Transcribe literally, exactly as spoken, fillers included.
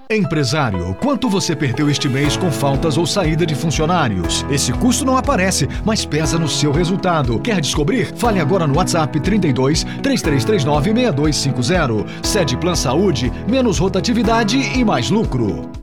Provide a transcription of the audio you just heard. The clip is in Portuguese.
Empresário, quanto você perdeu este mês com faltas ou saída de funcionários? Esse custo não aparece, mas pesa no seu resultado. Quer descobrir? Fale agora no WhatsApp trinta e dois, três três três nove, seis dois cinco zero. Cede Plan Saúde, menos rotatividade e mais lucro.